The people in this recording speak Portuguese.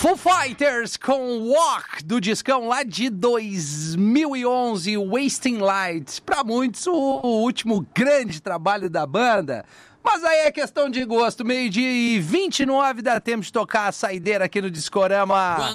Foo Fighters com Walk, do discão lá de 2011, Wasting Light. Pra muitos, o último grande trabalho da banda. Mas aí é questão de gosto. 12:29, dá tempo de tocar a saideira aqui no Discorama.